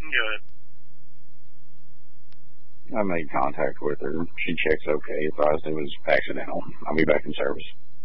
Good. I made contact with her. She checks okay. Advised it was accidental. I'll be back in service.